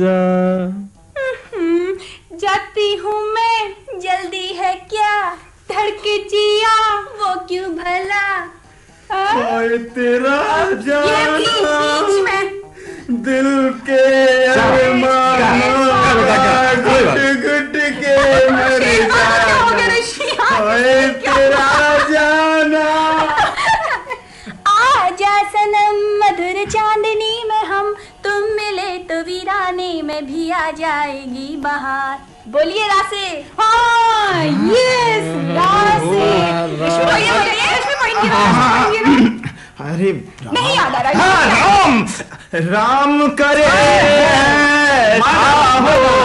जाती हूँ मैं, जल्दी है क्या, धड़के जिया वो क्यों भला। ओए तेरा जाना बीच में दिल के घुट घुट के मर जाना। ओए तेरा जाना आजा सनम मधुर चांदनी में हम, तुम मिले तो वीराने में भी आ जाएगी बहार। बोलिए रासे। हाँ यस रासे। अरे नहीं याद आ रहा। हाँ, राम करे